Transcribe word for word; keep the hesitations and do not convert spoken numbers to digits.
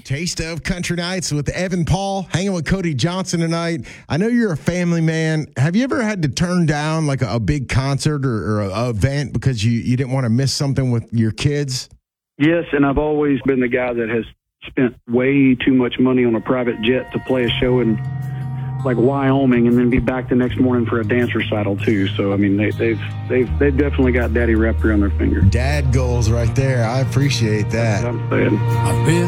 Taste of Country Nights with Evan Paul, hanging with Cody Johnson tonight. I know you're a family man. Have you ever had to turn down like a, a big concert or, or a, a event because you, you didn't want to miss something with your kids? Yes, and I've always been the guy that has spent way too much money on a private jet to play a show in like Wyoming and then be back the next morning for a dance recital too. So I mean, they, they've they've they've definitely got daddy wrapped around their finger. Dad goals right there. I appreciate that. That's what I'm saying. I've been